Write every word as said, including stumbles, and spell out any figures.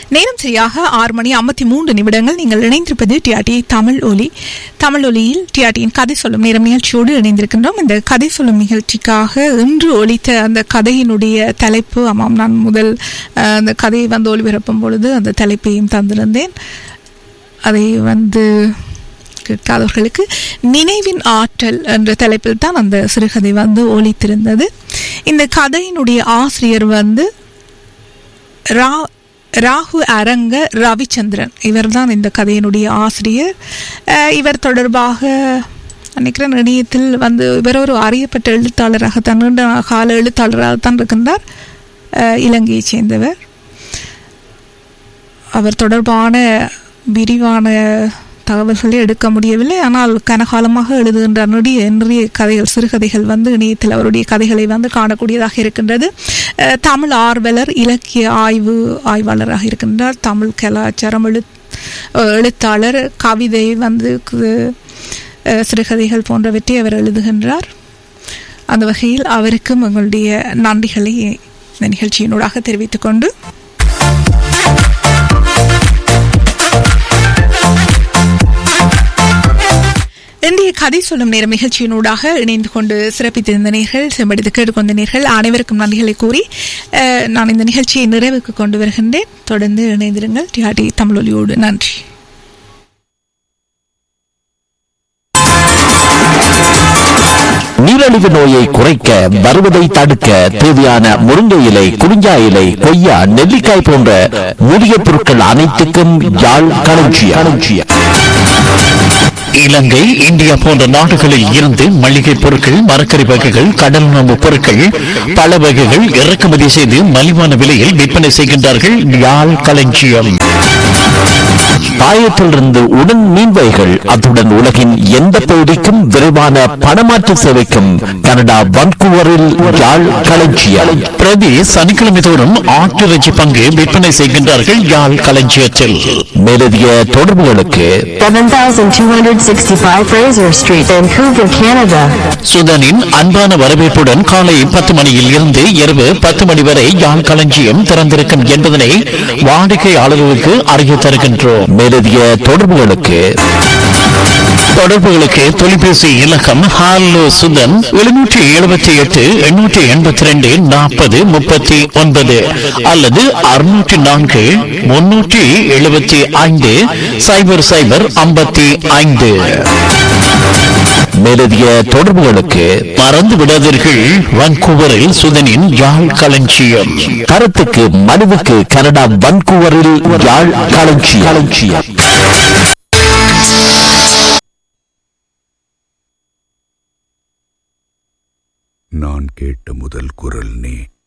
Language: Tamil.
நேரம் சரியாக ஆறு மணி ஐம்பத்தி மூன்று நிமிடங்கள். நீங்கள் இணைந்திருப்பது டிஆர்டி தமிழ் ஒலி. தமிழ் ஒலியில் டிஆர்டியின் கதை சொல்லும் நேரம் நிகழ்ச்சியோடு இணைந்திருக்கின்றோம். இந்த கதை சொல்லும் நிகழ்ச்சிக்காக இன்று ஒலித்த அந்த கதையினுடைய தலைப்பு, ஆமாம், நான் முதல் அந்த கதையை வந்து ஒளிபரப்பும் பொழுது அந்த தலைப்பையும் தந்திருந்தேன். அதை வந்து கேட்காதவர்களுக்கு நினைவின் ஆற்றல் என்ற தலைப்பில் தான் அந்த சிறுகதை வந்து ஒலித்திருந்தது. இந்த கதையினுடைய ஆசிரியர் வந்து ரா ராகு அரங்க ரவிச்சந்திரன். இவர் தான் இந்த கதையினுடைய ஆசிரியர். இவர் தொடர்பாக நினைக்கிறேன் இணையத்தில் வந்து இவர் ஒரு அறியப்பட்ட எழுத்தாளராக தான், நீண்ட கால எழுத்தாளராகத்தான் இருக்கின்றார். இலங்கையைச் சேர்ந்தவர். அவர் தொடர்பான விரிவான தகவல்களை எடுக்க முடியவில்லை. ஆனால் கனகாலமாக எழுதுகின்ற நிறைய நிறைய கதைகள், சிறுகதைகள் வந்து இணையத்தில் அவருடைய கதைகளை வந்து காணக்கூடியதாக இருக்கின்றது. தமிழ் ஆர்வலர், இலக்கிய ஆய்வு ஆய்வாளராக இருக்கின்றார். தமிழ் கலாச்சாரம் எழு எழுத்தாளர், கவிதை வந்து சிறுகதைகள் போன்றவற்றை அவர் எழுதுகின்றார். அந்த வகையில் அவருக்கும் எங்களுடைய நன்றிகளை இந்த நிகழ்ச்சியினூடாக தெரிவித்துக் கொண்டு இன்றைய கதை சொல்லும் நேரம் நிகழ்ச்சியினூடாக இணைந்து கொண்டு சிறப்பித்திருந்த நேர்கள், செம்படித்து கேட்டுக்கொண்ட நேர்கள் அனைவருக்கும் நன்றிகளை கூறி நான் இந்த நிகழ்ச்சியை நிறைவுக்கு கொண்டு வருகின்றேன். தொடர்ந்து இணைந்திருங்கள் டிஆர்டி தமிழொலியோடு. நன்றி. நீரிழிவு நோயை குறைக்க, வருவதை தடுக்க தேவையான முருங்கை இலை, குறிஞ்சா இலை, கொய்யா, நெல்லிக்காய் போன்ற மூலிகை பொருட்கள் அனைத்துக்கும் யாழ் களஞ்சியம். இலங்கை, இந்தியா போன்ற நாடுகளில் இருந்து மளிகை பொருட்கள், மரக்கறி வகைகள், கடல் உணவு பொருட்கள், பல வகைகள் இறக்குமதி செய்து மலிவான விலையில் விற்பனை செய்கின்றார்கள். யாழ் களஞ்சியம். தாயத்திலிருந்து உடன் மீன் வகைகள், அத்துடன் உலகின் எந்த பகுதிக்கும் விரைவான பணமாற்று சேவைக்கும் கனடா வன்கூவரில் யாழ் களஞ்சியம். பிரதி சனிக்கிழமை தோறும் ஆட்டிறைச்சி பங்கு விற்பனை செய்கின்றார்கள் யாழ் களஞ்சியத்தில். மேலதிக தொடர்புகளுக்கு சுதனின் அன்பான வரவேற்புடன் காலை பத்து மணியில் இருந்து இரவு பத்து மணி வரை யாழ் களஞ்சியம் திறந்திருக்கும் என்பதனை வாடிக்கையாளர்களுக்கு அறிய தருகின்றோம். மேலதிக தொடர்புகளுக்கு தொடர்புகளுக்கு தொலைபேசி இலக்கம் ஹாலோ சுதன் எழுநூற்றி எழுபத்தி எட்டு எண்ணூற்றி எண்பத்தி ரெண்டு நாற்பது முப்பத்தி ஒன்பது அல்லது அறுநூற்றி நான்கு முன்னூற்றி எழுபத்தி ஐந்து சைபர் சைபர் ஐம்பத்தி ஐந்து. மேலதிக தொடர்புகளுக்கு மறந்து விடாதீர்கள், வான்கூவரில் சுதனின் யாழ் களஞ்சியம். கருத்துக்கு மனுவுக்கு கனடா வான்கூவரில் யாழ் களஞ்சியம். நான் கேட்ட முதல் குரல் நீ.